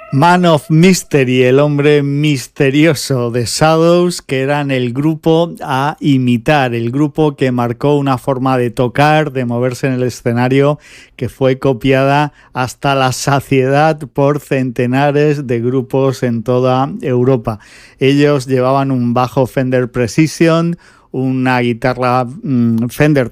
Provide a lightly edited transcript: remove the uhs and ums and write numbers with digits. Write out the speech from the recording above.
Man of Mystery, el hombre misterioso de Shadows, que eran el grupo a imitar, el grupo que marcó una forma de tocar, de moverse en el escenario, que fue copiada hasta la saciedad por centenares de grupos en toda Europa. Ellos llevaban un bajo Fender Precision, una guitarra Fender